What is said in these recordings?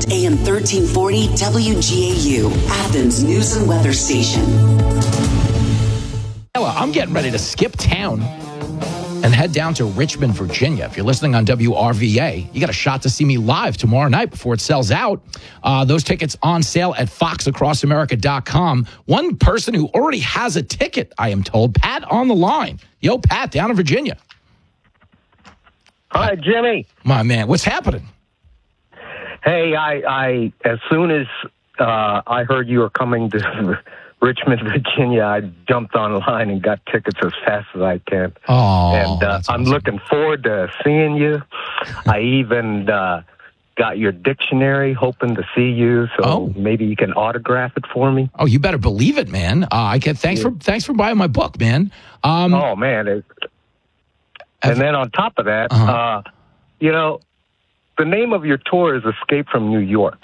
AM 1340 WGAU, Athens News and Weather Station. I'm getting ready to skip town and head down to Richmond, Virginia. If you're listening on WRVA, you got a shot to see me live tomorrow night before it sells out. Those tickets on sale at foxacrossamerica.com. One person who already has a ticket, I am told, Pat on the line. Yo, Pat, down in Virginia. Hi, Jimmy. My man, what's happening? Hey, I as soon as I heard you were coming to Richmond, Virginia, I jumped online and got tickets as fast as I can. Oh, and I'm looking forward to seeing you. I even got your dictionary, hoping to see you, so maybe you can autograph it for me. Oh, you better believe it, man. Thanks for buying my book, man. Oh man, and then on top of that, you know, the name of your tour is Escape from New York.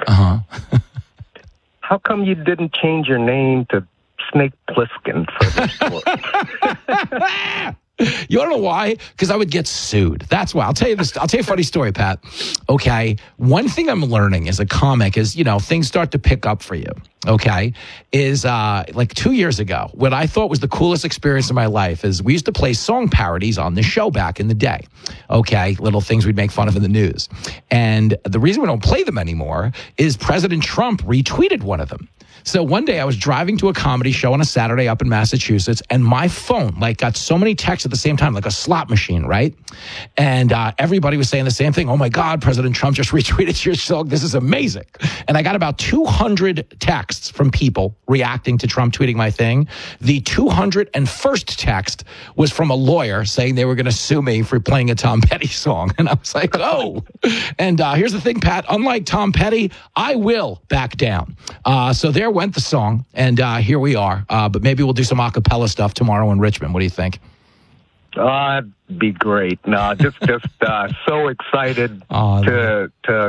How come you didn't change your name to Snake Plissken for this tour? You want to know why? Because I would get sued. That's why. I'll tell you a funny story, Pat. Okay. One thing I'm learning as a comic is, you know, things start to pick up for you. Okay. Is like 2 years ago, what I thought was the coolest experience of my life is we used to play song parodies on the show back in the day. Okay. Little things we'd make fun of in the news. And the reason we don't play them anymore is President Trump retweeted one of them. So one day I was driving to a comedy show on a Saturday up in Massachusetts, and my phone got so many texts at the same time, like a slot machine, right? And everybody was saying the same thing. Oh my God, President Trump just retweeted your song. This is amazing. And I got about 200 texts from people reacting to Trump tweeting my thing. The 201st text was from a lawyer saying they were going to sue me for playing a Tom Petty song. And I was like, oh. And here's the thing, Pat, unlike Tom Petty, I will back down. So there went the song, and here we are. But maybe we'll do some a cappella stuff tomorrow in Richmond. What do you think? That'd be great. No, just so excited to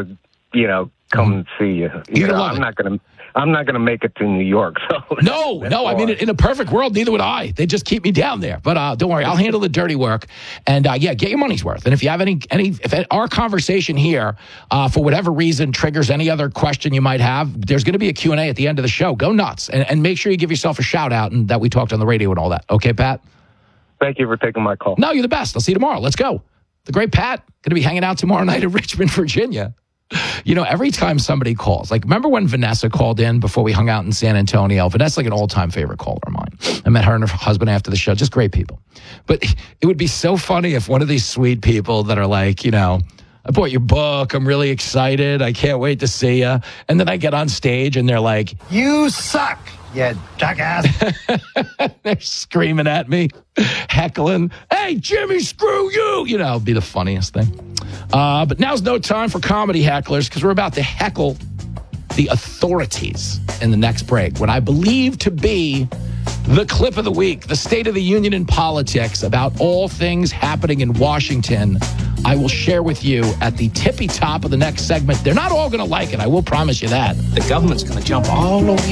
come and see you. I'm not gonna make it to New York. So no. I mean, in a perfect world, neither would I. They just keep me down there. But don't worry, I'll handle the dirty work. And get your money's worth. And if you have if our conversation here, for whatever reason, triggers any other question you might have, there's going to be a Q&A at the end of the show. Go nuts and make sure you give yourself a shout out and that we talked on the radio and all that. Okay, Pat? Thank you for taking my call. No, you're the best. I'll see you tomorrow. Let's go. The great Pat going to be hanging out tomorrow night in Richmond, Virginia. You know, every time somebody calls, like remember when Vanessa called in before we hung out in San Antonio? Vanessa's like an all-time favorite caller of mine. I met her and her husband after the show, just great people. But it would be so funny if one of these sweet people that are like, you know, I bought your book, I'm really excited, I can't wait to see you. And then I get on stage and they're like, you suck, you jackass. They're screaming at me, heckling, hey, Jimmy, screw you. You know, it'd be the funniest thing. But now's no time for comedy hecklers because we're about to heckle the authorities in the next break. What I believe to be the clip of the week, the State of the Union in politics about all things happening in Washington, I will share with you at the tippy top of the next segment. They're not all going to like it. I will promise you that. The government's going to jump all over your